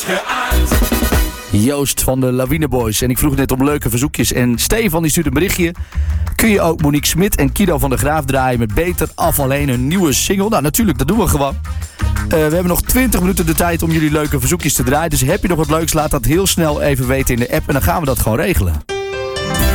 Joost van de Lawine Boys. En ik vroeg net om leuke verzoekjes. En Stefan die stuurt een berichtje. Kun je ook Monique Smit en Kido van der Graaf draaien met Beter Af Alleen, een nieuwe single? Nou, natuurlijk, dat doen we gewoon. We hebben nog 20 minuten de tijd om jullie leuke verzoekjes te draaien. Dus heb je nog wat leuks, laat dat heel snel even weten in de app. En dan gaan we dat gewoon regelen.